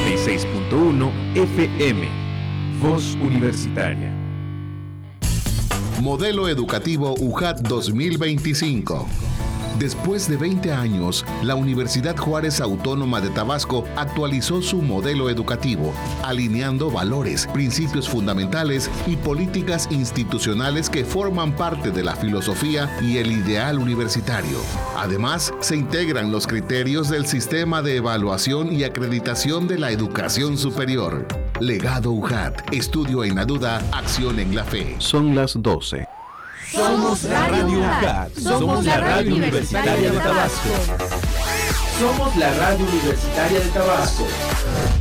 96.1 FM. Voz Universitaria. Modelo Educativo UJAT 2025. Después de 20 años, la Universidad Juárez Autónoma de Tabasco actualizó su modelo educativo, alineando valores, principios fundamentales y políticas institucionales que forman parte de la filosofía y el ideal universitario. Además, se integran los criterios del sistema de evaluación y acreditación de la educación superior. Legado UJAT, estudio en la duda, acción en la fe. Son las 12. Somos Radio UJAT. Somos la radio universitaria de Tabasco. Somos la radio universitaria de Tabasco.